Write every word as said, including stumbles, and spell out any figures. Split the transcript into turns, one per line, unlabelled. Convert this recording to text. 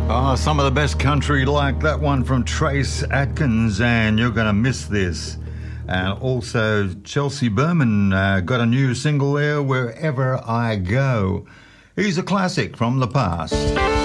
Oh, some of the best country, like that one from Trace Atkins, and You're Gonna Miss This. And also Chelsea Berman uh, got a new single there, Wherever I Go. He's a classic from the past.